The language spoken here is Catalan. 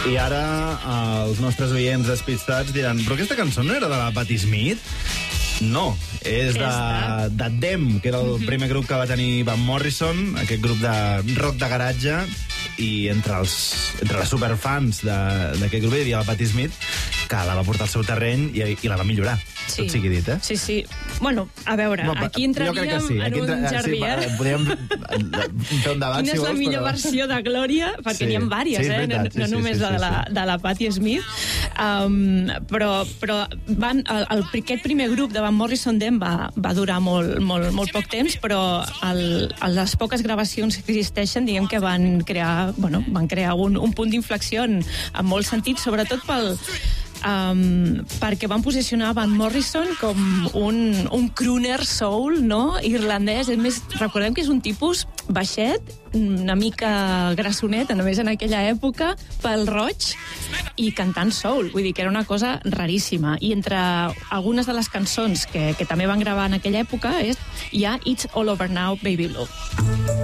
I ara els nostres oients despistats diran, però aquesta cançó no era de la Patti Smith? No, és de Them, que era el primer grup que va tenir Van Morrison, aquest grup de rock de garatge, i entre les superfans d'aquest grup hi havia la Patti Smith, que la va portar al seu terreny i la va millorar. Sí. Tot sigui dit, eh? Sí, sí. Bueno, a veure, aquí entraríem en un jardí, podríem fer un debat, quina és la millor versió de Glòria? Perquè n'hi ha diverses, no només de la Patti Smith. Però aquest primer grup de Van Morrison Them va durar molt poc temps, però les poques gravacions que existeixen, diguem que van crear un punt d'inflexió en molts sentits, sobretot perquè van posicionar Van Morrison com un crooner soul, no? Irlandès. A més, recordem que és un tipus baixet, una mica grassonet, només en aquella època, pel roig, i cantant soul. Vull dir que era una cosa raríssima. I entre algunes de les cançons que també van gravar en aquella època hi ha It's All Over Now, Baby Blue.